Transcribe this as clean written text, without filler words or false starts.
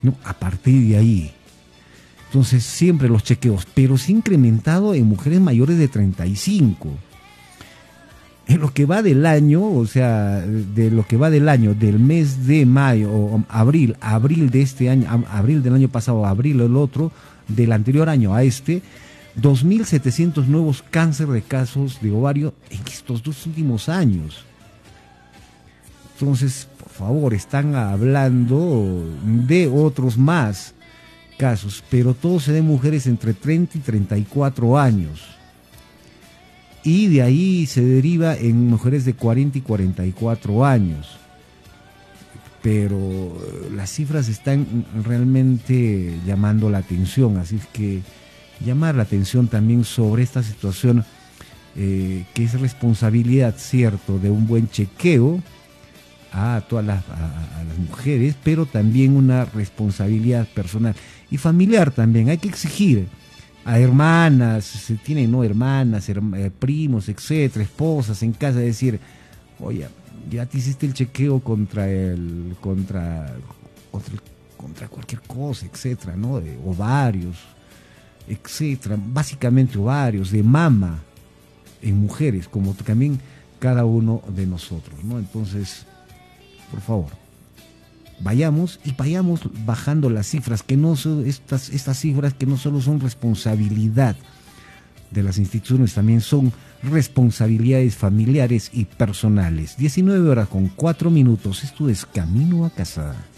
¿no? A partir de ahí. Entonces, siempre los chequeos, pero se ha incrementado en mujeres mayores de 35. En lo que va del año, o sea, de lo que va del año, del mes de mayo o abril de este año, abril del año pasado, abril del otro, del anterior año a este, 2.700 nuevos cáncer de casos de ovario en estos 2 últimos años. Entonces, por favor, están hablando de otros más casos, pero todos se den mujeres entre 30 y 34 años. Y de ahí se deriva en mujeres de 40 y 44 años. Pero las cifras están realmente llamando la atención, así que llamar la atención también sobre esta situación que es responsabilidad, cierto, de un buen chequeo a todas las mujeres, pero también una responsabilidad personal y familiar también. Hay que exigir a hermanas, se tienen, ¿no?, hermanas, primos, etcétera, esposas en casa, decir, oye, ya te hiciste el chequeo contra cualquier cosa, etcétera, ¿no?, de ovarios, etcétera, básicamente ovarios, de mama en mujeres, como también cada uno de nosotros, ¿no? Entonces, por favor, vayamos bajando las cifras, que no son estas cifras que no solo son responsabilidad de las instituciones, también son responsabilidades familiares y personales. 19 horas con 4 minutos, esto es Camino a Casa.